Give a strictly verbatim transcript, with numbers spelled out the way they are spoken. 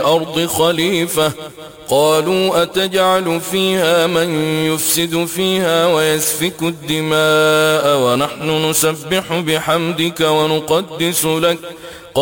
الأرض خليفة قالوا أتجعل فيها من يفسد فيها ويسفك الدماء ونحن نسبح بحمدك ونقدس لك